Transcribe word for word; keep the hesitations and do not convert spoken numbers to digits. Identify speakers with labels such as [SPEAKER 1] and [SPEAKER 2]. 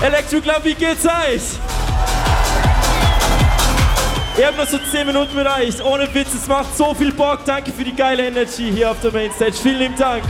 [SPEAKER 1] Electric Love, wie geht's euch? Ihr habt noch so zehn Minuten mit euch. Ohne Witz, es macht so viel Bock. Danke für die geile Energy hier auf der Mainstage. Vielen lieben Dank.